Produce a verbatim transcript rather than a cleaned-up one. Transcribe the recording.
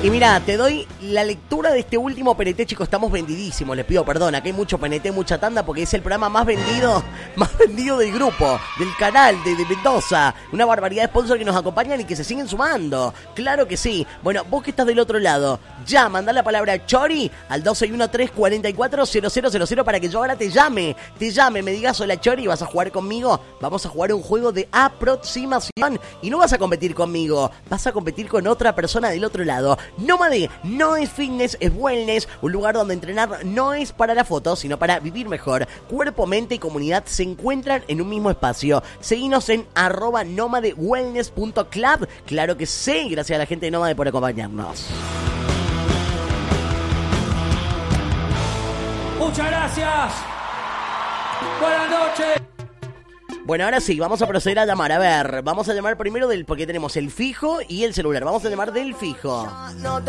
Y mira, te doy la lectura de este último P N T, chicos, estamos vendidísimos, les pido perdón, acá hay mucho P N T, mucha tanda, porque es el programa más vendido, más vendido del grupo, del canal, de, de Mendoza, una barbaridad de sponsors que nos acompañan y que se siguen sumando, claro que sí. Bueno, vos que estás del otro lado, ya, mandá la palabra Chori al dos seis uno tres, cuatro cuatro, cero cero cero cero para que yo ahora te llame, te llame, me digas hola Chori, vas a jugar conmigo, vamos a jugar un juego de aproximación y no vas a competir conmigo, vas a competir con otra persona del otro lado. Nómade no es fitness, es wellness, un lugar donde entrenar no es para la foto, sino para vivir mejor. Cuerpo, mente y comunidad se encuentran en un mismo espacio. Seguinos en arroba nómade wellness punto club. Claro que sí, gracias a la gente de Nómade por acompañarnos. Muchas gracias. Buenas noches. Bueno, ahora sí, vamos a proceder a llamar. A ver, vamos a llamar primero del, porque tenemos el fijo y el celular. Vamos a llamar del fijo.